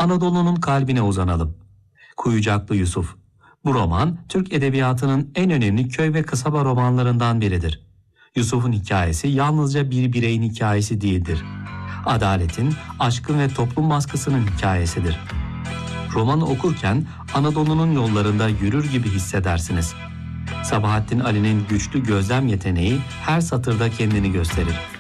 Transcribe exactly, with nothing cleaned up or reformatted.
Anadolu'nun kalbine uzanalım. Kuyucaklı Yusuf. Bu roman Türk edebiyatının en önemli köy ve kasaba romanlarından biridir. Yusuf'un hikayesi yalnızca bir bireyin hikayesi değildir. Adaletin, aşkın ve toplum baskısının hikayesidir. Romanı okurken Anadolu'nun yollarında yürür gibi hissedersiniz. Sabahattin Ali'nin güçlü gözlem yeteneği her satırda kendini gösterir.